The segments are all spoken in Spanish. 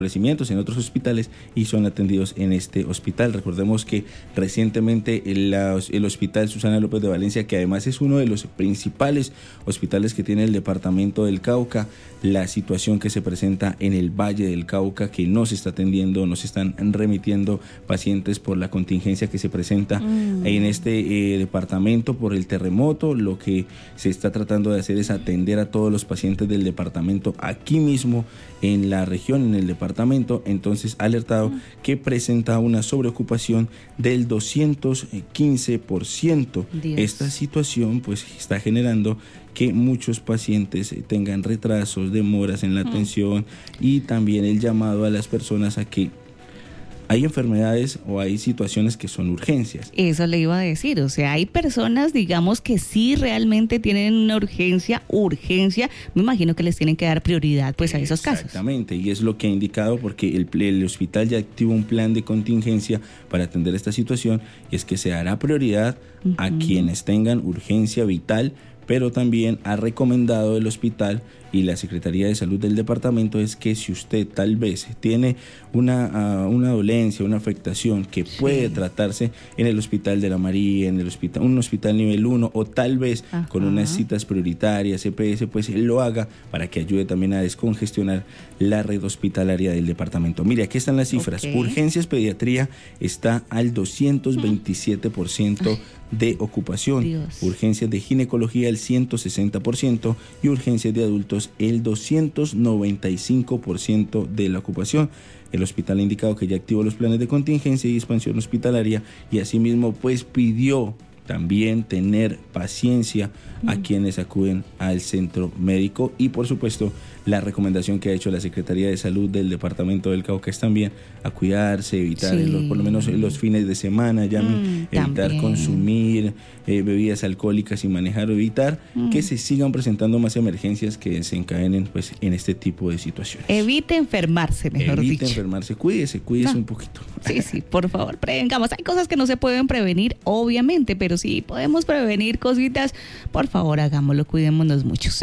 en otros hospitales y son atendidos en este hospital. Recordemos que recientemente el Hospital Susana López de Valencia, que además es uno de los principales hospitales que tiene el departamento del Cauca, la situación que se presenta en el Valle del Cauca, que no se está atendiendo, no se están remitiendo pacientes por la contingencia que se presenta en este departamento por el terremoto. Lo que se está tratando de hacer es atender a todos los pacientes del departamento aquí mismo en la región, en el departamento. Entonces ha alertado que presenta una sobreocupación del 215%. Dios. Esta situación pues está generando que muchos pacientes tengan retrasos, demoras en la atención, y también el llamado a las personas a que hay enfermedades o hay situaciones que son urgencias. Eso le iba a decir, o sea, hay personas, digamos, que sí realmente tienen una urgencia, me imagino que les tienen que dar prioridad pues a esos casos. Exactamente, y es lo que ha indicado, porque el hospital ya activó un plan de contingencia para atender esta situación, y es que se dará prioridad a quienes tengan urgencia vital, pero también ha recomendado el hospital y la Secretaría de Salud del departamento es que si usted tal vez tiene una dolencia, una afectación que puede tratarse en el Hospital de la María, en el hospital, un hospital nivel 1, o tal vez con unas citas prioritarias, EPS, pues lo haga para que ayude también a descongestionar la red hospitalaria del departamento. Mire, aquí están las cifras. Urgencias pediatría está al 227% de ocupación. Dios. Urgencias de ginecología el 160% y urgencias de adultos el 295% de la ocupación. El hospital ha indicado que ya activó los planes de contingencia y expansión hospitalaria, y asimismo pues pidió también tener paciencia a quienes acuden al centro médico, y por supuesto la recomendación que ha hecho la Secretaría de Salud del departamento del Cauca es también a cuidarse, evitar por lo menos los fines de semana, evitar consumir bebidas alcohólicas y manejar, o evitar que se sigan presentando más emergencias que desencadenen pues en este tipo de situaciones. Evite enfermarse, mejor dicho. Evite enfermarse, cuídese un poquito. Sí, por favor, prevengamos. Hay cosas que no se pueden prevenir, obviamente, pero sí podemos prevenir cositas. Por favor, hagámoslo, cuidémonos mucho.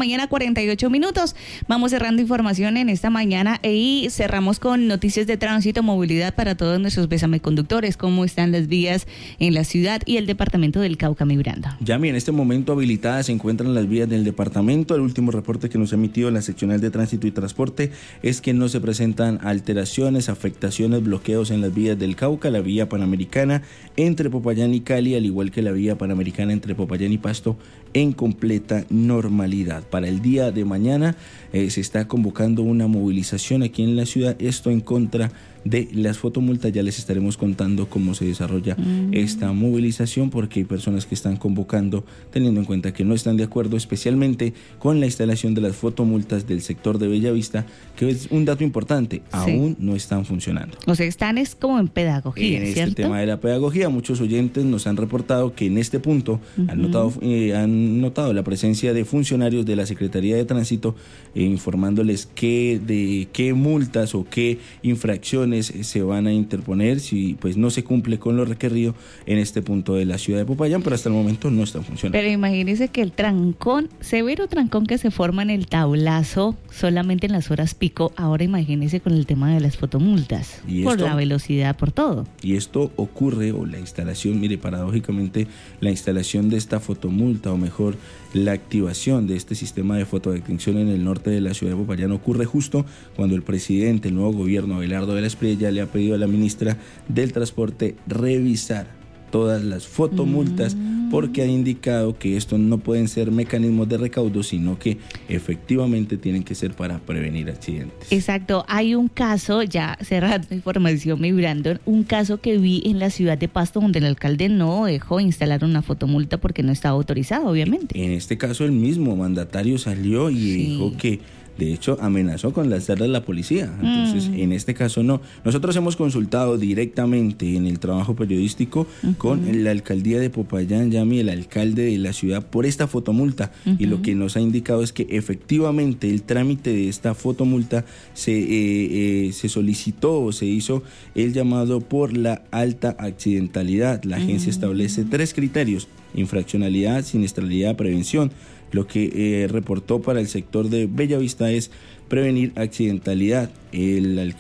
6:48 a.m. Vamos cerrando información en esta mañana y cerramos con noticias de tránsito, movilidad para todos nuestros besameconductores. ¿Cómo están las vías en la ciudad y el departamento del Cauca, mi Brando? Yami, en este momento habilitadas se encuentran las vías del departamento. El último reporte que nos ha emitido la seccional de tránsito y transporte es que no se presentan alteraciones, afectaciones, bloqueos en las vías del Cauca. La vía panamericana entre Popayán y Cali, al igual que la vía panamericana entre Popayán y Pasto, en completa normalidad. Para el día de mañana se está convocando una movilización aquí en la ciudad, esto en contra de las fotomultas. Ya les estaremos contando cómo se desarrolla esta movilización, porque hay personas que están convocando teniendo en cuenta que no están de acuerdo especialmente con la instalación de las fotomultas del sector de Bellavista, que es un dato importante, aún no están funcionando. O sea, están es como en pedagogía, en ¿cierto? este tema de la pedagogía, muchos oyentes nos han reportado que en este punto han notado la presencia de funcionarios de la Secretaría de Tránsito informándoles de qué multas o qué infracciones se van a interponer si pues no se cumple con lo requerido en este punto de la ciudad de Popayán, pero hasta el momento no están funcionando. Pero imagínese que el severo trancón que se forma en el Tablazo solamente en las horas pico, ahora imagínese con el tema de las fotomultas, por la velocidad, por todo. Y esto ocurre, o la instalación, mire, paradójicamente, la instalación de esta fotomulta, o mejor, la activación de este sistema de fotodetención en el norte de la ciudad de Popayán ocurre justo cuando el presidente, el nuevo gobierno, Abelardo de la Espriella, le ha pedido a la ministra del Transporte revisar todas las fotomultas, porque ha indicado que esto no pueden ser mecanismos de recaudo, sino que efectivamente tienen que ser para prevenir accidentes. Exacto, hay un caso, ya cerrando información, mi Brandon, un caso que vi en la ciudad de Pasto donde el alcalde no dejó instalar una fotomulta porque no estaba autorizado, obviamente. En este caso el mismo mandatario salió y dijo que de hecho amenazó con lanzarle a la policía. Entonces en este caso no. Nosotros hemos consultado directamente en el trabajo periodístico con la alcaldía de Popayán, Yami, el alcalde de la ciudad, por esta fotomulta, y lo que nos ha indicado es que efectivamente el trámite de esta fotomulta se solicitó o se hizo el llamado por la alta accidentalidad. La agencia establece 3 criterios: infraccionalidad, siniestralidad, prevención. Lo que reportó para el sector de Bellavista es prevenir accidentalidad. El